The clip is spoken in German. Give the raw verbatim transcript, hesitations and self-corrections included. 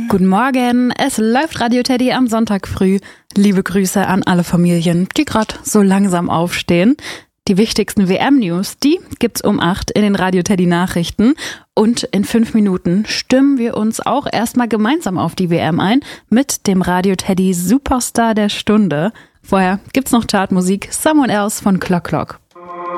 Guten Morgen, es läuft Radio Teddy am Sonntag früh. Liebe Grüße an alle Familien, die gerade so langsam aufstehen. Die wichtigsten W M-News, die gibt's um acht in den Radio Teddy Nachrichten. Und in fünf Minuten stimmen wir uns auch erstmal gemeinsam auf die W M ein mit dem Radio Teddy Superstar der Stunde. Vorher gibt's noch Chartmusik, Someone Else von Clock Clock.